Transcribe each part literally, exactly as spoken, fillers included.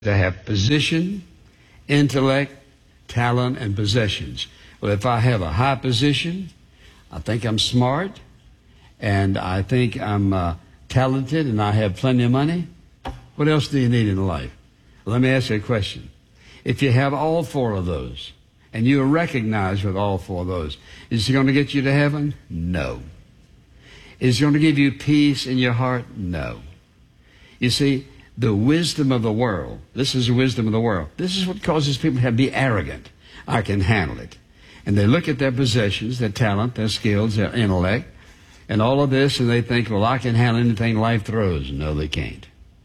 to have position, intellect, talent, and possessions. Well, if I have a high position, I think I'm smart, and I think I'm uh, talented, and I have plenty of money. What else do you need in life? Well, let me ask you a question. If you have all four of those, and you are recognized with all four of those, is it going to get you to heaven? No. Is it going to give you peace in your heart? No. You see, the wisdom of the world, this is the wisdom of the world. This is what causes people to be arrogant. I can handle it. And they look at their possessions, their talent, their skills, their intellect, and all of this, and they think, well, I can handle anything life throws. No, they can't.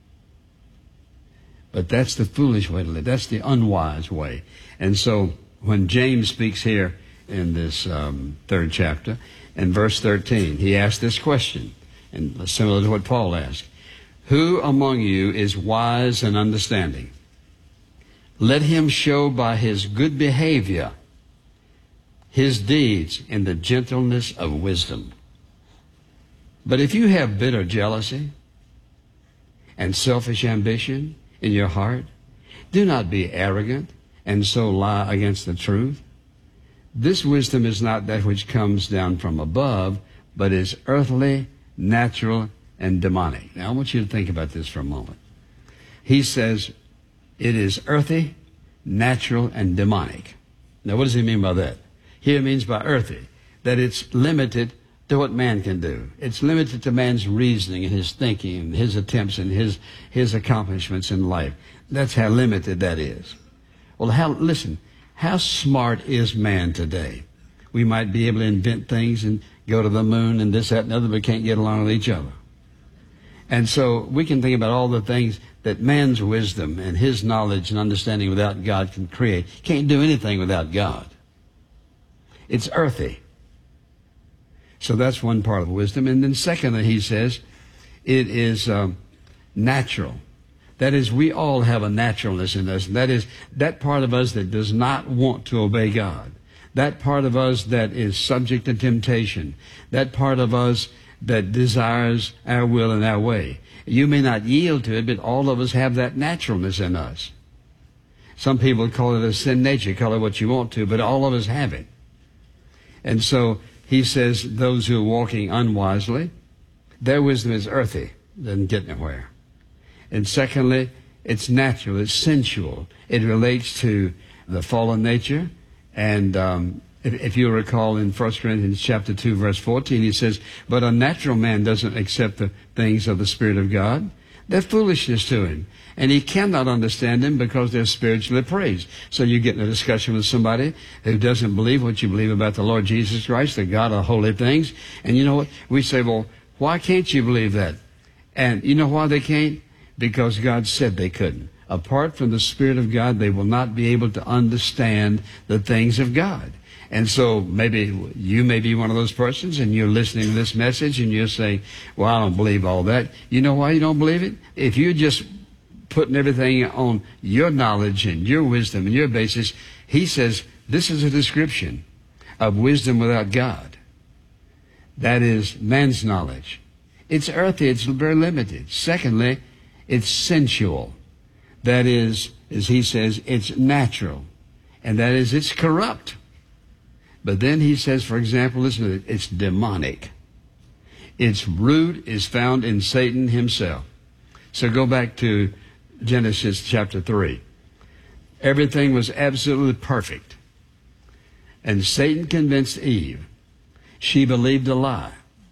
But that's the foolish way to live. That's the unwise way. And so when James speaks here in this um, third chapter, in verse thirteen, he asked this question, and similar to what Paul asked. Who among you is wise and understanding? Let him show by his good behavior his deeds in the gentleness of wisdom. But if you have bitter jealousy and selfish ambition in your heart, do not be arrogant and so lie against the truth. This wisdom is not that which comes down from above, but is earthly, natural, and demonic. Now, I want you to think about this for a moment. He says it is earthy, natural, and demonic. Now, what does he mean by that? Here it means by earthy, that it's limited to what man can do. It's limited to man's reasoning and his thinking and his attempts and his, his accomplishments in life. That's how limited that is. Well, how, listen, how smart is man today? We might be able to invent things and go to the moon and this, that, and other, but can't get along with each other. And so we can think about all the things that man's wisdom and his knowledge and understanding without God can create. Can't do anything without God. It's earthy. So that's one part of wisdom. And then secondly, he says, it is um, natural. That is, we all have a naturalness in us. That is, that part of us that does not want to obey God. That part of us that is subject to temptation. That part of us that desires our will and our way. You may not yield to it, but all of us have that naturalness in us. Some people call it a sin nature, call it what you want to, but all of us have it. And so he says those who are walking unwisely, their wisdom is earthy, doesn't get anywhere. And secondly, it's natural, it's sensual. It relates to the fallen nature. And um, if, if you recall in First Corinthians chapter two, verse fourteen, he says, but a natural man doesn't accept the things of the Spirit of God. They're foolishness to him. And he cannot understand them because they're spiritually appraised. So you get in a discussion with somebody who doesn't believe what you believe about the Lord Jesus Christ, the God of holy things. And you know what? We say, well, why can't you believe that? And you know why they can't? Because God said they couldn't. Apart from the Spirit of God, they will not be able to understand the things of God. And so maybe you may be one of those persons and you're listening to this message and you're saying, well, I don't believe all that. You know why you don't believe it? If you're just putting everything on your knowledge and your wisdom and your basis, he says this is a description of wisdom without God. That is man's knowledge. It's earthy, it's very limited. Secondly, it's sensual. That is, as he says, it's natural. And that is, it's corrupt. But then he says, for example, listen to it, it's demonic. Its root is found in Satan himself. So go back to Genesis chapter three. Everything was absolutely perfect. And Satan convinced Eve. She believed a lie.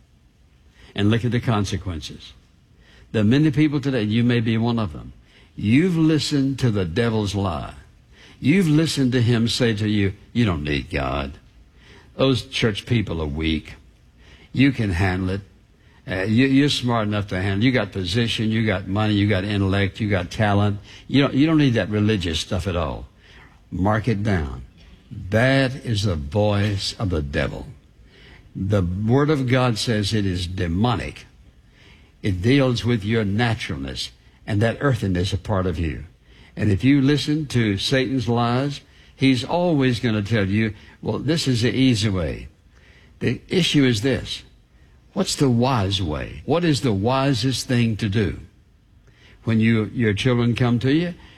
And look at the consequences. There are many people today, you may be one of them. You've listened to the devil's lie. You've listened to him say to you, you don't need God. Those church people are weak. You can handle it. Uh, you, you're smart enough to handle it. You got position, you got money, you got intellect, you got talent. You don't, you don't need that religious stuff at all. Mark it down. That is the voice of the devil. The Word of God says it is demonic. It deals with your naturalness and that earthiness a part of you. And if you listen to Satan's lies, he's always going to tell you, well, this is the easy way. The issue is this. What's the wise way? What is the wisest thing to do? When you, your children come to you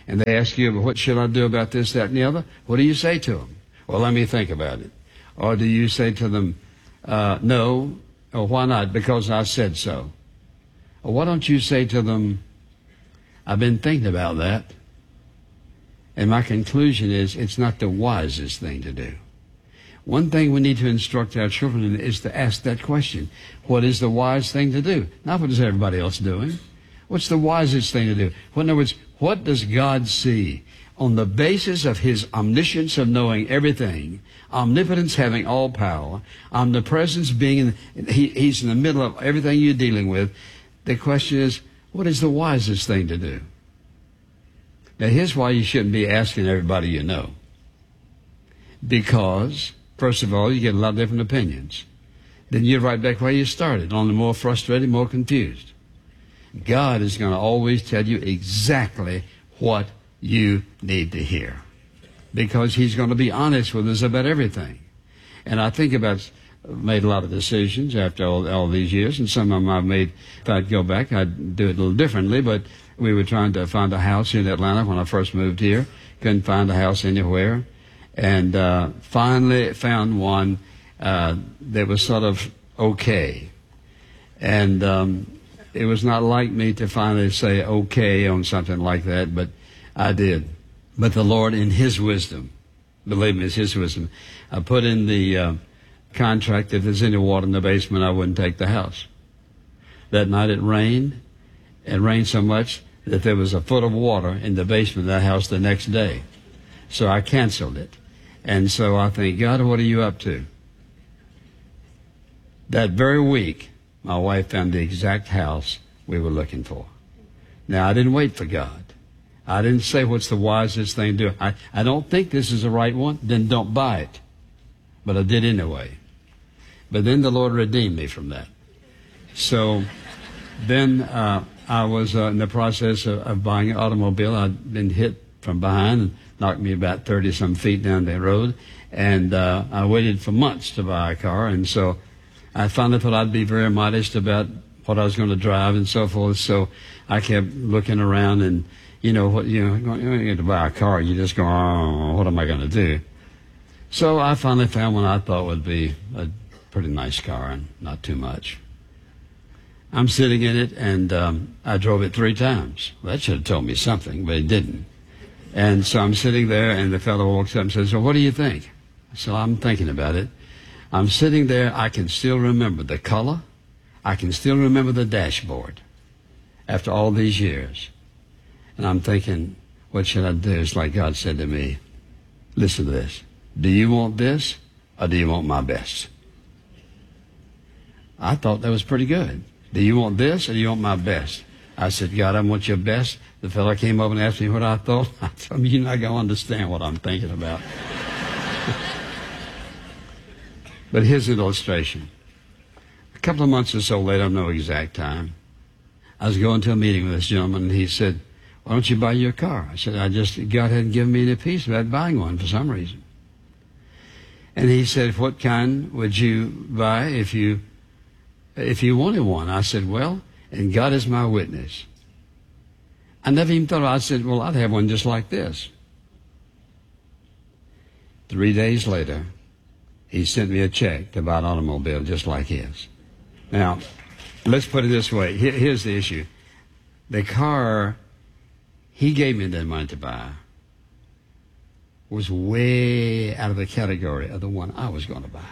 and they ask you, well, what should I do about this, that, and the other? What do you say to them? Well, let me think about it. Or do you say to them, uh, no, or why not? Because I said so. Or why don't you say to them, I've been thinking about that, and my conclusion is it's not the wisest thing to do. One thing we need to instruct our children in is to ask that question. What is the wise thing to do? Not what is everybody else doing. What's the wisest thing to do? Well, in other words, what does God see? On the basis of His omniscience of knowing everything, omnipotence having all power, omnipresence being in, he, He's in the middle of everything you're dealing with. The question is, what is the wisest thing to do? Now, here's why you shouldn't be asking everybody you know. Because, first of all, you get a lot of different opinions. Then you're right back where you started, only more frustrated, more confused. God is going to always tell you exactly what you need to hear, because He's going to be honest with us about everything. And I think about, made a lot of decisions after all, all these years, and some of them I've made, if I'd go back, I'd do it a little differently, but we were trying to find a house in Atlanta when I first moved here. Couldn't find a house anywhere. And uh, finally found one uh, that was sort of okay. And um, it was not like me to finally say okay on something like that, but I did. But the Lord, in His wisdom, believe me, it's His wisdom, I put in the uh, contract, if there's any water in the basement, I wouldn't take the house. That night it rained. It rained so much that there was a foot of water in the basement of that house the next day. So I canceled it. And so I think, God, what are you up to? That very week, my wife found the exact house we were looking for. Now, I didn't wait for God. I didn't say what's the wisest thing to do. I, I don't think this is the right one, then don't buy it. But I did anyway. But then the Lord redeemed me from that. So then uh, I was uh, in the process of, of buying an automobile. I'd been hit from behind and knocked me about thirty-some feet down the road. And uh, I waited for months to buy a car. And so I finally thought I'd be very modest about what I was going to drive and so forth. So I kept looking around and, you know, what you know, you get to buy a car, you just go, oh, what am I going to do? So I finally found one I thought would be a pretty nice car and not too much. I'm sitting in it, and um, I drove it three times. Well, that should have told me something, but it didn't. And so I'm sitting there, and the fellow walks up and says, well, what do you think? So I'm thinking about it. I'm sitting there. I can still remember the color. I can still remember the dashboard after all these years. And I'm thinking, what should I do? It's like God said to me, listen to this. Do you want this, or do you want my best? I thought that was pretty good. Do you want this, or do you want my best? I said, God, I want your best. The fellow came up and asked me what I thought. I told him, you're not going to understand what I'm thinking about. But here's an illustration. A couple of months or so later, I don't know exact time, I was going to a meeting with this gentleman, and he said, why don't you buy your car? I said, I just, God hadn't given me any peace about buying one for some reason. And he said, what kind would you buy if you, if you wanted one? I said, well, and God is my witness, I never even thought, I said, well, I'd have one just like this. Three days later, he sent me a check to buy an automobile just like his. Now, let's put it this way. Here, here's the issue. The car he gave me that money to buy was way out of the category of the one I was going to buy.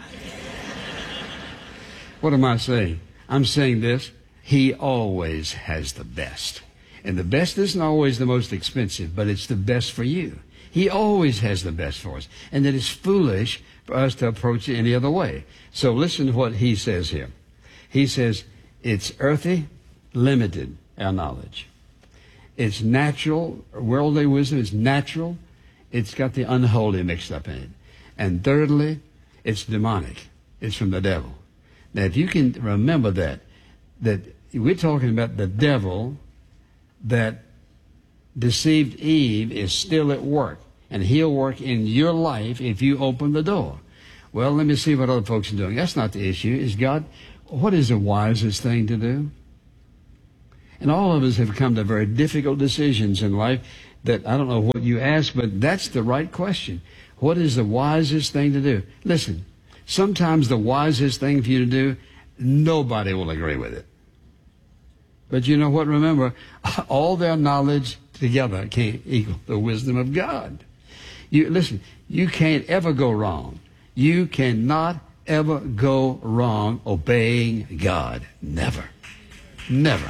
What am I saying? I'm saying this. He always has the best. And the best isn't always the most expensive, but it's the best for you. He always has the best for us. And it is foolish for us to approach it any other way. So listen to what he says here. He says, it's earthy, limited, our knowledge. It's natural, worldly wisdom is natural. It's got the unholy mixed up in it. And thirdly, it's demonic. It's from the devil. Now, if you can remember that, that we're talking about the devil that deceived Eve is still at work. And he'll work in your life if you open the door. Well, let me see what other folks are doing. That's not the issue. Is God, what is the wisest thing to do? And all of us have come to very difficult decisions in life. that I don't know what you ask, but that's the right question. What is the wisest thing to do? Listen, sometimes the wisest thing for you to do, nobody will agree with it. But you know what? Remember, all their knowledge together can't equal the wisdom of God. You listen, you can't ever go wrong. You cannot ever go wrong obeying God. Never. Never.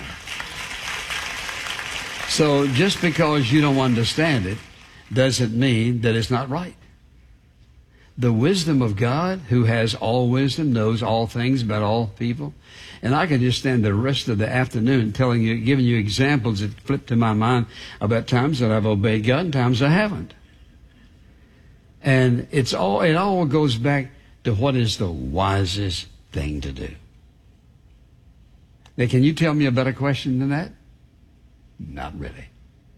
So just because you don't understand it doesn't mean that it's not right. The wisdom of God, who has all wisdom, knows all things about all people. And I could just spend the rest of the afternoon telling you, giving you examples that flip to my mind about times that I've obeyed God and times I haven't. And it's all, it all goes back to what is the wisest thing to do. Now, can you tell me a better question than that? Not really.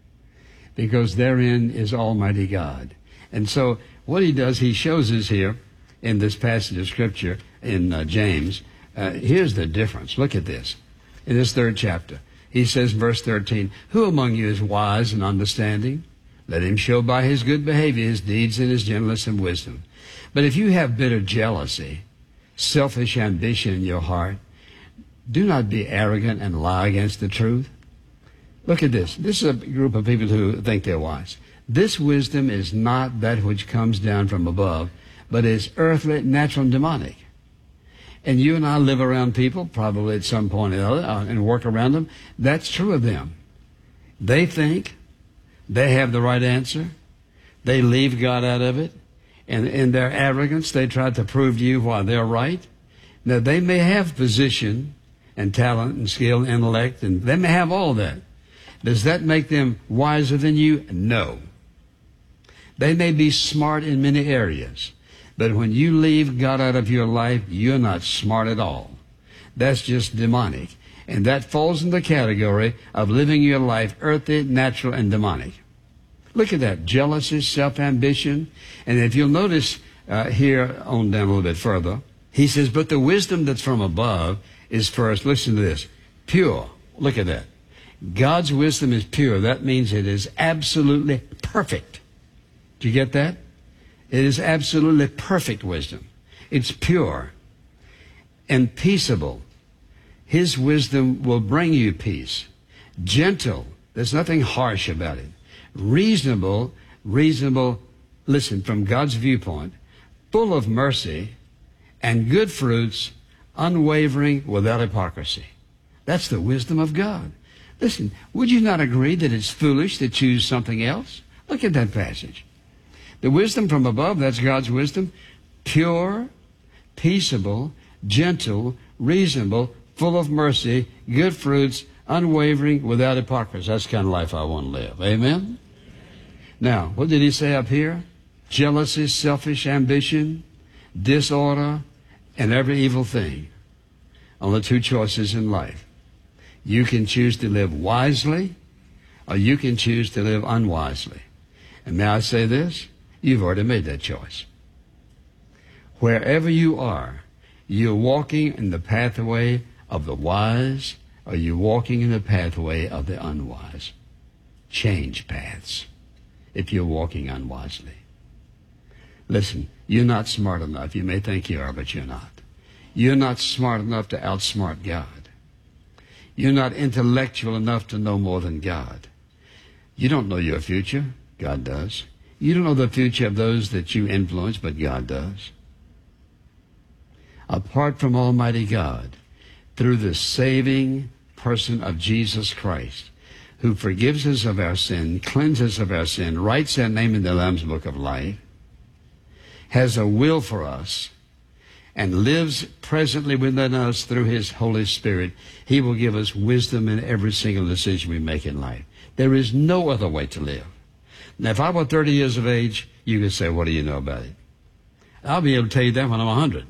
Because therein is Almighty God. And so what he does, he shows us here in this passage of Scripture in uh, James. Uh, here's the difference. Look at this. In this third chapter, he says in verse thirteen, "Who among you is wise and understanding? Let him show by his good behavior his deeds and his gentleness and wisdom. But if you have bitter jealousy, selfish ambition in your heart, do not be arrogant and lie against the truth." Look at this. This is a group of people who think they're wise. This wisdom is not that which comes down from above, but is earthly, natural, and demonic. And you and I live around people, probably at some point or other, uh, and work around them. That's true of them. They think they have the right answer. They leave God out of it. And in their arrogance, they try to prove to you why they're right. Now, they may have position and talent and skill and intellect, and they may have all that. Does that make them wiser than you? No. They may be smart in many areas, but when you leave God out of your life, you're not smart at all. That's just demonic. And that falls in the category of living your life earthly, natural, and demonic. Look at that. Jealousy, self-ambition. And if you'll notice uh, here on down a little bit further, he says, but the wisdom that's from above is first, listen to this, pure. Look at that. God's wisdom is pure. That means it is absolutely perfect. Do you get that? It is absolutely perfect wisdom. It's pure and peaceable. His wisdom will bring you peace. Gentle. There's nothing harsh about it. Reasonable, reasonable, listen, from God's viewpoint, full of mercy and good fruits, unwavering, without hypocrisy. That's the wisdom of God. Listen, would you not agree that it's foolish to choose something else? Look at that passage. The wisdom from above, that's God's wisdom, pure, peaceable, gentle, reasonable, full of mercy, good fruits, unwavering, without hypocrisy. That's the kind of life I want to live. Amen? Now, what did he say up here? Jealousy, selfish ambition, disorder, and every evil thing. Only two choices in life. You can choose to live wisely, or you can choose to live unwisely. And may I say this? You've already made that choice. Wherever you are, you're walking in the pathway of the wise, or you're walking in the pathway of the unwise. Change paths if you're walking unwisely. Listen, you're not smart enough. You may think you are, but you're not. You're not smart enough to outsmart God. You're not intellectual enough to know more than God. You don't know your future. God does. You don't know the future of those that you influence, but God does. Apart from Almighty God, through the saving person of Jesus Christ, who forgives us of our sin, cleanses us of our sin, writes our name in the Lamb's Book of Life, has a will for us, and lives presently within us through his Holy Spirit, he will give us wisdom in every single decision we make in life. There is no other way to live. Now, if I were thirty years of age, you could say, what do you know about it? I'll be able to tell you that when I'm one hundred.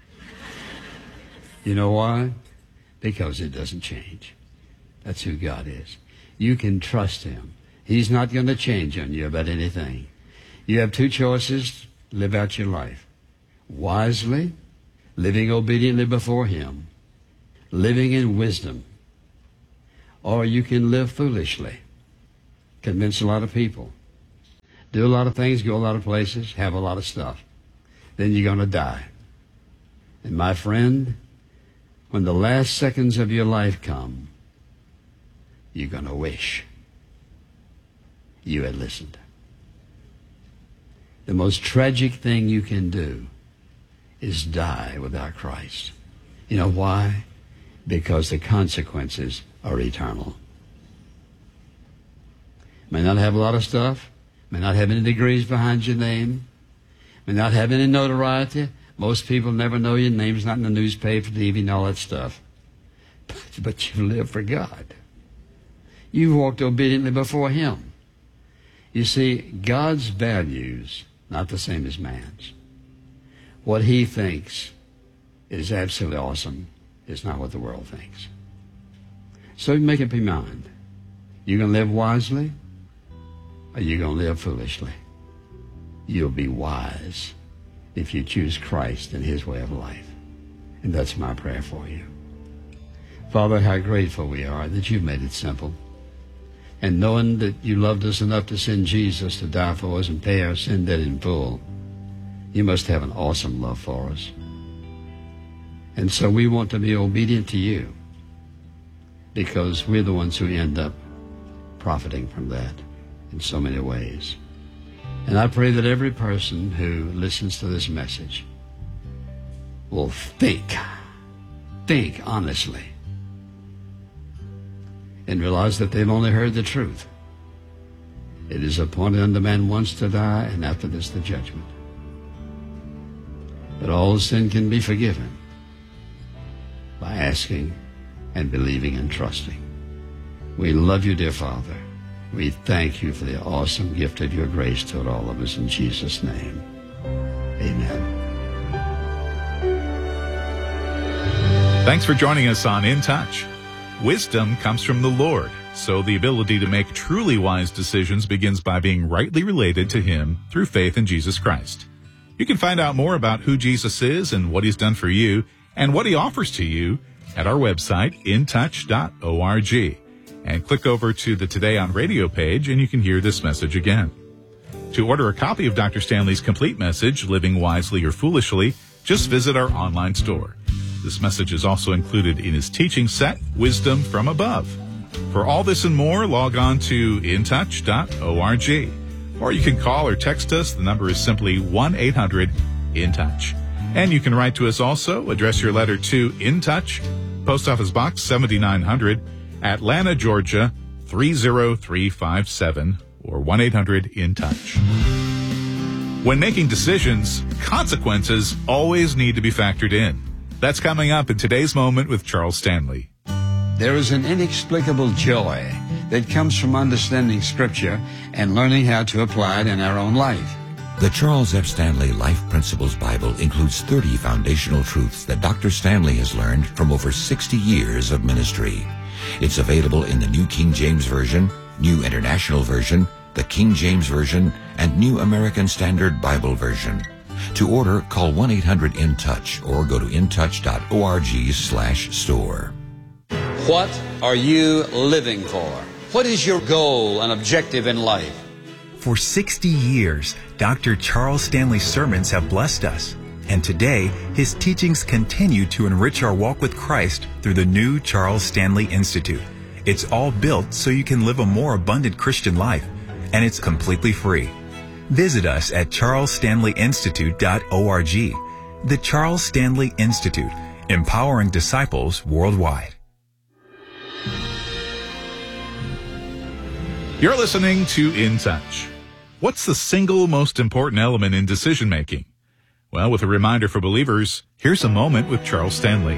You know why? Because it doesn't change. That's who God is. You can trust him. He's not going to change on you about anything. You have two choices. Live out your life. Wisely, living obediently before him, living in wisdom. Or you can live foolishly, convince a lot of people, do a lot of things, go a lot of places, have a lot of stuff. Then you're going to die. And my friend, when the last seconds of your life come, you're going to wish you had listened. The most tragic thing you can do is die without Christ. You know why? Because the consequences are eternal. May not have a lot of stuff, may not have any degrees behind your name, may not have any notoriety. Most people never know your name's not in the newspaper, T V, and all that stuff. But, but you live for God. You walked obediently before Him. You see, God's values, not the same as man's. What He thinks is absolutely awesome is not what the world thinks. So make up your mind. You going to live wisely, or you going to live foolishly? You'll be wise if you choose Christ and His way of life. And that's my prayer for you. Father, how grateful we are that you've made it simple. And knowing that you loved us enough to send Jesus to die for us and pay our sin debt in full, you must have an awesome love for us. And so we want to be obedient to you, because we're the ones who end up profiting from that in so many ways. And I pray that every person who listens to this message will think, think honestly, and realize that they've only heard the truth. It is appointed unto man once to die, and after this the judgment. But all sin can be forgiven by asking and believing and trusting. We love you, dear Father. We thank you for the awesome gift of your grace toward all of us. In Jesus' name, amen. Thanks for joining us on In Touch. Wisdom comes from the Lord, so the ability to make truly wise decisions begins by being rightly related to Him through faith in Jesus Christ. You can find out more about who Jesus is and what He's done for you and what He offers to you at our website, in touch dot org. And click over to the Today on Radio page and you can hear this message again. To order a copy of Doctor Stanley's complete message, Living Wisely or Foolishly, just visit our online store. This message is also included in his teaching set, Wisdom from Above. For all this and more, log on to in touch dot org. Or you can call or text us. The number is simply one eight hundred in touch. And you can write to us also. Address your letter to In Touch, Post Office Box seventy-nine hundred, Atlanta, Georgia three zero three five seven, or one eight hundred in touch. When making decisions, consequences always need to be factored in. That's coming up in today's Moment with Charles Stanley. There is an inexplicable joy that comes from understanding Scripture and learning how to apply it in our own life. The Charles F. Stanley Life Principles Bible includes thirty foundational truths that Doctor Stanley has learned from over sixty years of ministry. It's available in the New King James Version, New International Version, the King James Version, and New American Standard Bible Version. To order, call one eight hundred in touch or go to in touch dot org slash store. What are you living for? What is your goal and objective in life? For sixty years, Doctor Charles Stanley's sermons have blessed us. And today, his teachings continue to enrich our walk with Christ through the new Charles Stanley Institute. It's all built so you can live a more abundant Christian life, and it's completely free. Visit us at charles stanley institute dot org. The Charles Stanley Institute, empowering disciples worldwide. You're listening to In Touch. What's the single most important element in decision making? Well, with a reminder for believers, here's a moment with Charles Stanley.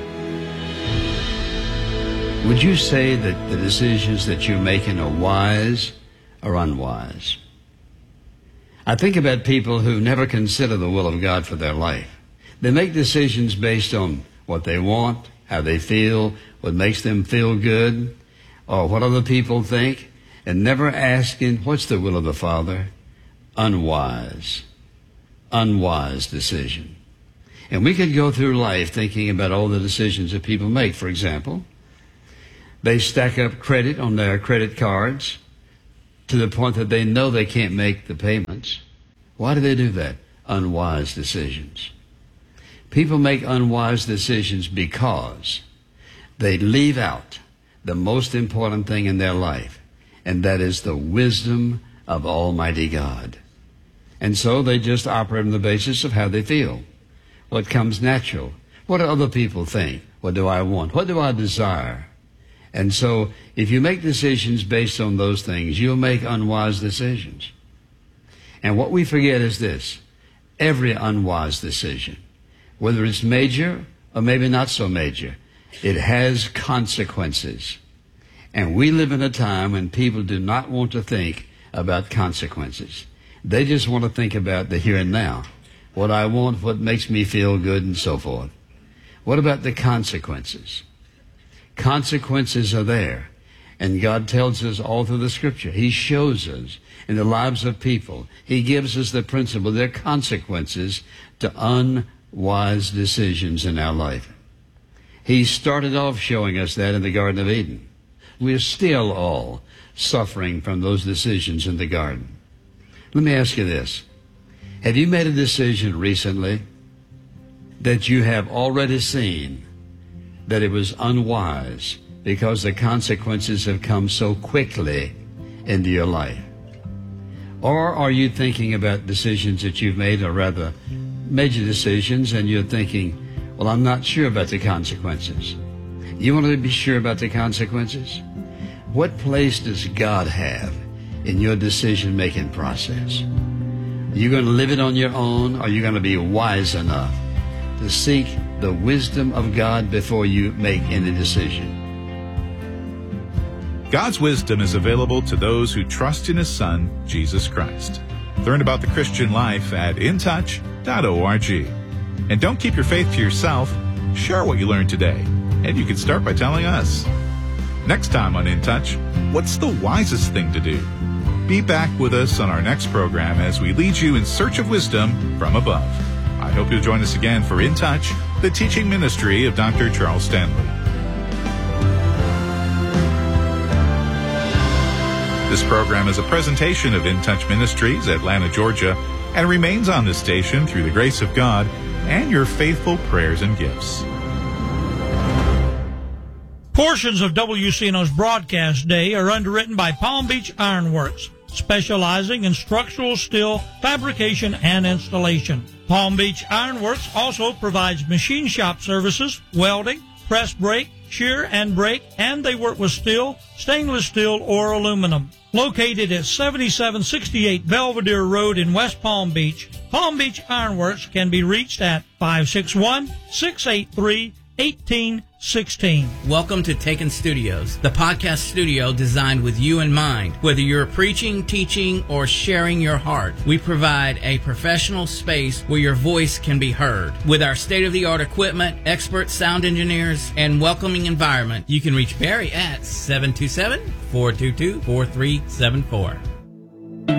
Would you say that the decisions that you're making are wise or unwise? I think about people who never consider the will of God for their life. They make decisions based on what they want, how they feel, what makes them feel good, or what other people think, and never asking, what's the will of the Father? Unwise. Unwise decision. And we could go through life thinking about all the decisions that people make. For example, they stack up credit on their credit cards to the point that they know they can't make the payments. Why do they do that? Unwise decisions. People make unwise decisions because they leave out the most important thing in their life, and that is the wisdom of Almighty God. And so they just operate on the basis of how they feel, what comes natural, what do other people think, what do I want, what do I desire. And so if you make decisions based on those things, you'll make unwise decisions. And what we forget is this: every unwise decision, whether it's major or maybe not so major, it has consequences. And we live in a time when people do not want to think about consequences. They just want to think about the here and now, what I want, what makes me feel good, and so forth. What about the consequences? Consequences are there. And God tells us all through the Scripture. He shows us in the lives of people. He gives us the principle. There are consequences to unwise decisions in our life. He started off showing us that in the Garden of Eden. We're still all suffering from those decisions in the garden. Let me ask you this. Have you made a decision recently that you have already seen that it was unwise because the consequences have come so quickly into your life? Or are you thinking about decisions that you've made, or rather major decisions, and you're thinking, well, I'm not sure about the consequences? You want to be sure about the consequences? What place does God have in your decision-making process? Are you going to live it on your own, or are you going to be wise enough to seek the wisdom of God before you make any decision? God's wisdom is available to those who trust in His Son, Jesus Christ. Learn about the Christian life at in touch dot org. And don't keep your faith to yourself. Share what you learned today. And you can start by telling us. Next time on In Touch, what's the wisest thing to do? Be back with us on our next program as we lead you in search of wisdom from above. I hope you'll join us again for In Touch, the teaching ministry of Doctor Charles Stanley. This program is a presentation of In Touch Ministries, Atlanta, Georgia, and remains on this station through the grace of God and your faithful prayers and gifts. Portions of W C N O's broadcast day are underwritten by Palm Beach Iron Works, specializing in structural steel fabrication and installation. Palm Beach Iron Works also provides machine shop services, welding, press brake, shear and brake, and they work with steel, stainless steel, or aluminum. Located at seventy-seven sixty-eight Belvedere Road in West Palm Beach, Palm Beach Iron Works can be reached at five six one, six eight three, one eight one six. Welcome to Taken Studios, the podcast studio designed with you in mind. Whether you're preaching, teaching, or sharing your heart, we provide a professional space where your voice can be heard. With our state-of-the-art equipment, expert sound engineers, and welcoming environment, you can reach Barry at seven two seven, four two two, four three seven four.